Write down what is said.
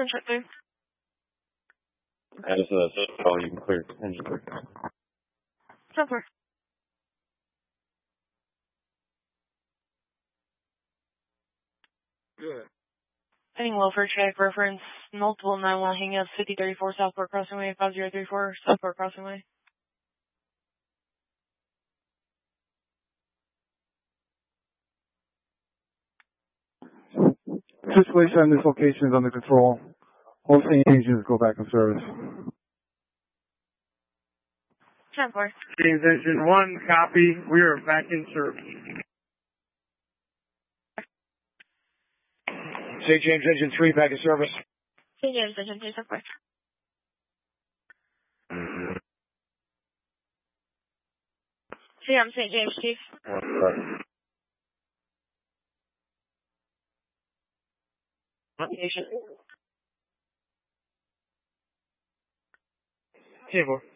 and check 3. As oh, you can clear engine clear. Check 4. Good. Heading welfare check, reference multiple 911 hang up 5034 Southport Crossing Way, 5034 Southport Crossing Way. Situation on this location is under control. All St. Agents go back in service. 10-4. James Engine 1, copy. We are back in service. St. James Engine 3, back in service. St. James Engine 3, Southport. See, I'm St. James, Chief. Patient. 10-4.